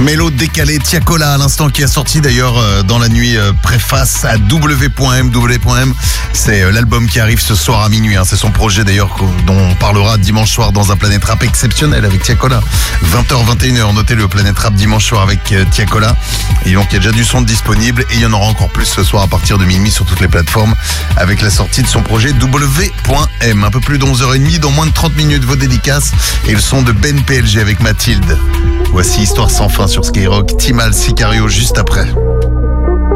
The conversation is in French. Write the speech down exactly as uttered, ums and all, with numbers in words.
Mélo décalé, Tiakola à l'instant qui a sorti d'ailleurs euh, dans la nuit euh, préface à W point M. W point M, c'est euh, l'album qui arrive ce soir à minuit. Hein. C'est son projet d'ailleurs dont on parlera dimanche soir dans un Planète Rap exceptionnel avec Tiakola. vingt heures vingt et une heures, notez le Planète Rap dimanche soir avec euh, Tiakola. Et donc il y a déjà du son disponible et il y en aura encore plus ce soir à partir de minuit sur toutes les plateformes avec la sortie de son projet W point M. Un peu plus d'onze heures trente, dans moins de trente minutes, vos dédicaces et le son de Ben P L G avec Mathilde. Voici Histoire sans fin sur Skyrock, Timal Sicario juste après.